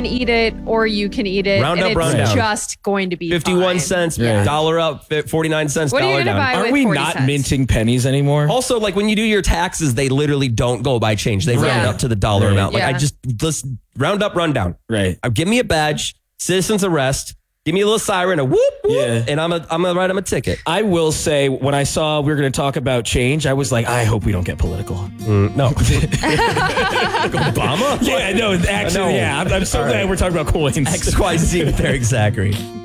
can eat it or you can eat it. Round and up, round it's down. just going to be 51 fine. cents, Yeah. dollar up, 49 cents, What are you dollar gonna down. buy? Aren't with we 40 not cents. minting pennies anymore? Also, like when you do your taxes, they literally don't go by change. They round Yeah. up to the dollar Right. amount. Like Yeah. let's round up, run down. Right. Give me a badge, citizen's arrest. Give me a little siren, a whoop, whoop, Yeah. and I'm gonna write him a ticket. I will say, when I saw we were going to talk about change, I was like, I hope we don't get political. No, Obama. Yeah, no, actually, No. yeah. I'm so All glad right. we're talking about coins. XYZ with Eric Zachary.